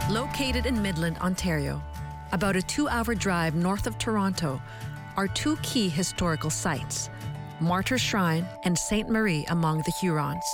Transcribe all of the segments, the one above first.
Located in Midland, Ontario, about a 2-hour drive north of Toronto, are two key historical sites, Martyrs' Shrine and Ste. Marie among the Hurons.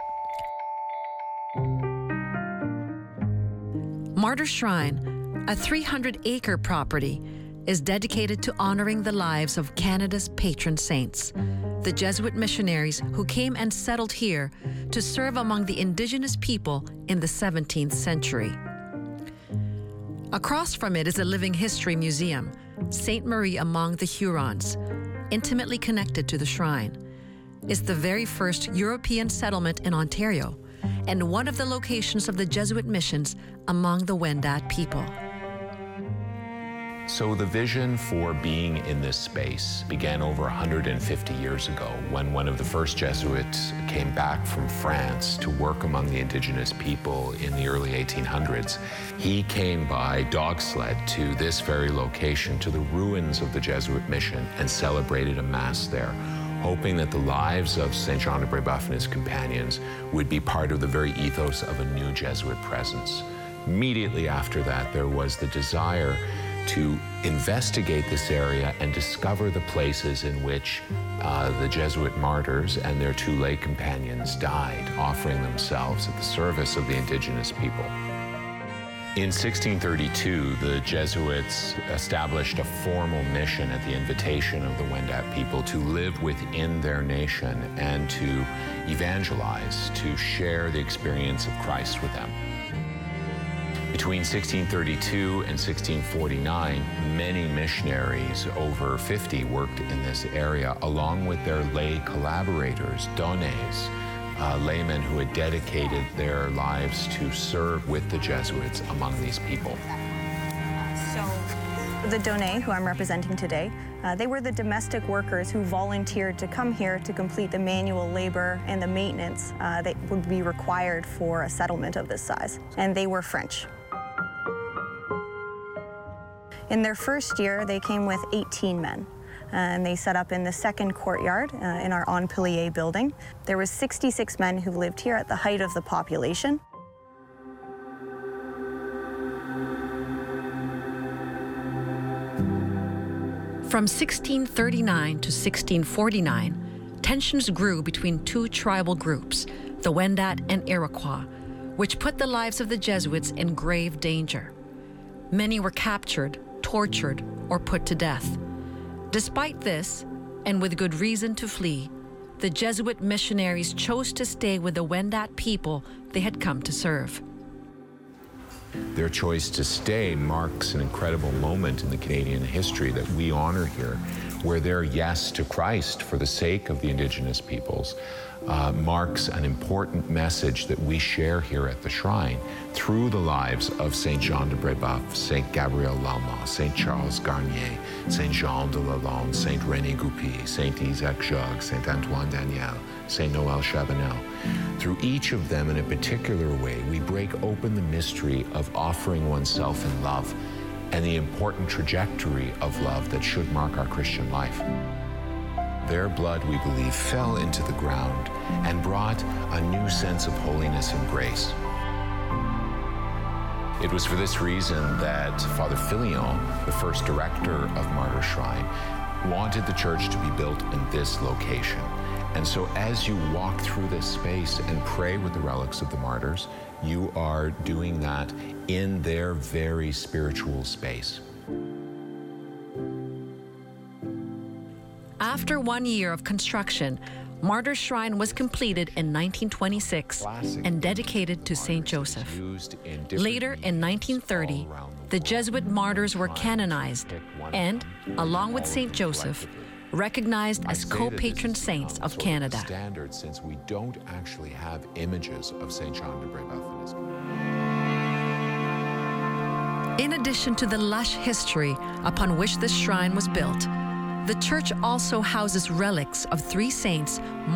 Martyrs' Shrine, a 300-acre property, is dedicated to honoring the lives of Canada's patron saints, the Jesuit missionaries who came and settled here to serve among the Indigenous people in the 17th century. Across from it is a living history museum, Ste. Marie among the Hurons, intimately connected to the shrine. It's the very first European settlement in Ontario and one of the locations of the Jesuit missions among the Wendat people. So the vision for being in this space began over 150 years ago when one of the first Jesuits came back from France to work among the Indigenous people in the early 1800s. He came by dog sled to this very location, to the ruins of the Jesuit mission, and celebrated a Mass there, hoping that the lives of St. John de Brébeuf and his companions would be part of the very ethos of a new Jesuit presence. Immediately after that, there was the desire to investigate this area and discover the places in which the Jesuit martyrs and their two lay companions died, offering themselves at the service of the Indigenous people. In 1632, the Jesuits established a formal mission at the invitation of the Wendat people to live within their nation and to evangelize, to share the experience of Christ with them. Between 1632 and 1649, many missionaries, over 50, worked in this area, along with their lay collaborators, donnes, laymen who had dedicated their lives to serve with the Jesuits among these people. So the donnes, who I'm representing today, they were the domestic workers who volunteered to come here to complete the manual labor and the maintenance that would be required for a settlement of this size, and they were French. In their first year, they came with 18 men, and they set up in the second courtyard in our En Pilier building. There was 66 men who lived here at the height of the population. From 1639 to 1649, tensions grew between two tribal groups, the Wendat and Iroquois, which put the lives of the Jesuits in grave danger. Many were captured, tortured, or put to death. Despite this, and with good reason to flee, the Jesuit missionaries chose to stay with the Wendat people they had come to serve. Their choice to stay marks an incredible moment in the Canadian history that we honor here, where their yes to Christ for the sake of the Indigenous peoples marks an important message that we share here at the Shrine through the lives of St. John de Brébeuf, St. Gabriel Lalemant, St. Charles Garnier, St. Jean de Lalande, St. René Goupil, St. Isaac Jogues, St. Antoine Daniel, St. Noël Chabanel. Through each of them in a particular way, we break open the mystery of offering oneself in love and the important trajectory of love that should mark our Christian life. Their blood, we believe, fell into the ground and brought a new sense of holiness and grace. It was for this reason that Father Filion, the first director of Martyrs' Shrine, wanted the church to be built in this location. And so as you walk through this space and pray with the relics of the martyrs, you are doing that in their very spiritual space. After 1 year of construction, Martyrs' Shrine was completed in 1926 and dedicated to St. Joseph. Later, in 1930, the Jesuit martyrs were canonized and, along with St. Joseph, recognized as co-patron saints of Canada. Standard, since we don't actually have images of St. John de Brébeuf and his... In addition to the lush history upon which this shrine was built, the church also houses relics of three saints